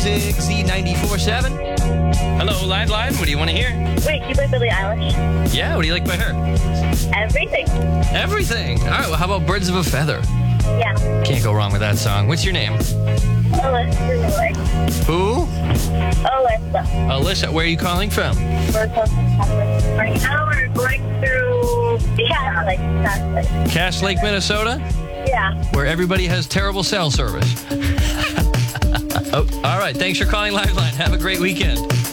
106 Z94.7. Hello, Line. What do you want to hear? Wait, you play Billie Eilish? Yeah, what do you like by her? Everything. Everything. All right, well, how about Birds of a Feather? Yeah. Can't go wrong with that song. What's your name? Alyssa. Who? Alyssa. Alyssa, where are you calling from? We're right now we're going through Cass Lake, Minnesota? Yeah. Where everybody has terrible cell service. Oh, all right, thanks for calling Liveline. Have a great weekend.